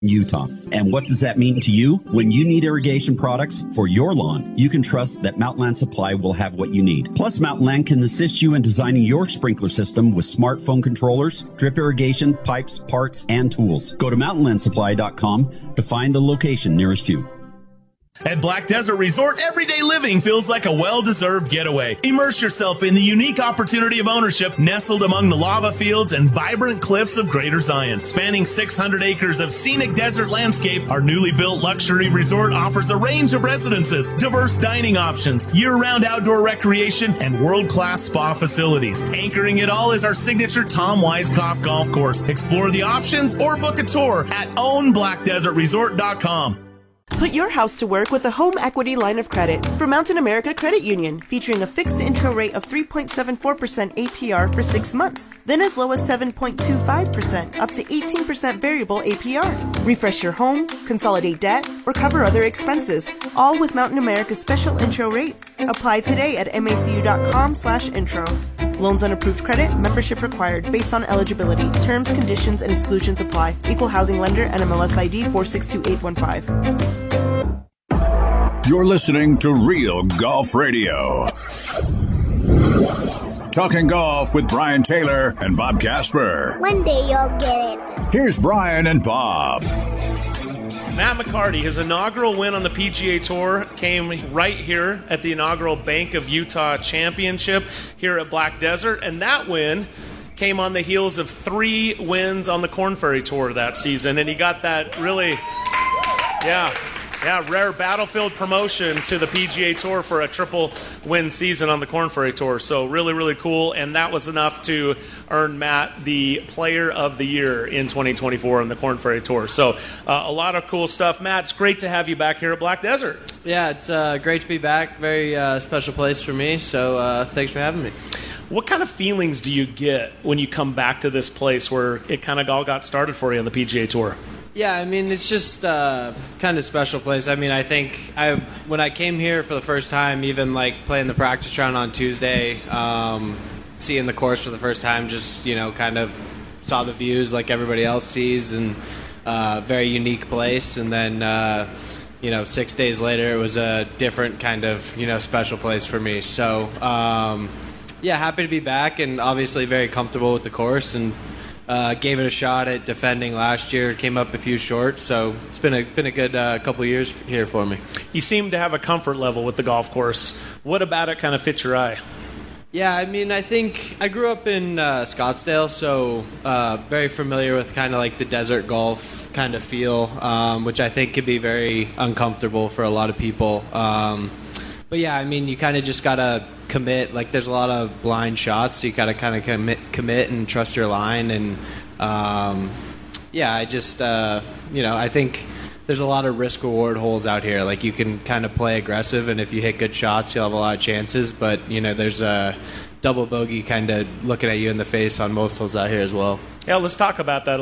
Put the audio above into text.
Utah. And what does that mean to you? When you need irrigation products for your lawn, you can trust that Mountainland Supply will have what you need. Plus, Mountainland can assist you in designing your sprinkler system with smartphone controllers, drip irrigation, pipes, parts, and tools. Go to mountainlandsupply.com to find the location nearest you. At Black Desert Resort, everyday living feels like a well-deserved getaway. Immerse yourself in the unique opportunity of ownership nestled among the lava fields and vibrant cliffs of Greater Zion. Spanning 600 acres of scenic desert landscape, our newly built luxury resort offers a range of residences, diverse dining options, year-round outdoor recreation, and world-class spa facilities. Anchoring it all is our signature Tom Weiskopf golf course. Explore the options or book a tour at ownblackdesertresort.com. Put your house to work with a home equity line of credit from Mountain America Credit Union, featuring a fixed intro rate of 3.74% APR for 6 months, then as low as 7.25% up to 18% variable APR. Refresh your home, consolidate debt, or cover other expenses, all with Mountain America's special intro rate. Apply today at macu.com/intro. Loans on approved credit, membership required, based on eligibility. Terms, conditions, and exclusions apply. Equal housing lender, NMLS ID 462815. You're listening to Real Golf Radio. Talking golf with Brian Taylor and Bob Casper. One day you'll get it. Here's Brian and Bob. Matt McCarty, his inaugural win on the PGA Tour came right here at the inaugural Bank of Utah Championship here at Black Desert, and that win came on the heels of 3 wins on the Korn Ferry Tour that season, and he got that really, rare Battlefield promotion to the PGA Tour for a triple win season on the Korn Ferry Tour. So really, really cool. And that was enough to earn Matt the Player of the Year in 2024 on the Korn Ferry Tour. So a lot of cool stuff. Matt, it's great to have you back here at Black Desert. Yeah, it's great to be back. Very special place for me. So thanks for having me. What kind of feelings do you get when you come back to this place where it kind of all got started for you on the PGA Tour? Yeah, I mean, it's just kind of special place. I mean, I think when I came here for the first time, even like playing the practice round on Tuesday, seeing the course for the first time, just, kind of saw the views like everybody else sees, and very unique place. And then, 6 days later, it was a different kind of, special place for me. So, happy to be back, and obviously very comfortable with the course, and gave it a shot at defending last year. Came up a few short, so it's been a good couple of years here for me. You seem to have a comfort level with the golf course. What about it kind of fits your eye? Yeah, I mean, I think I grew up in Scottsdale, so very familiar with kind of like the desert golf kind of feel, which I think can be very uncomfortable for a lot of people. But yeah, I mean, you kind of just gotta commit. Like, there's a lot of blind shots, so you gotta kind of commit and trust your line. And I just I think there's a lot of risk reward holes out here. Like, you can kind of play aggressive, and if you hit good shots, you'll have a lot of chances. But there's a double bogey kind of looking at you in the face on most holes out here as well. Yeah, let's talk about that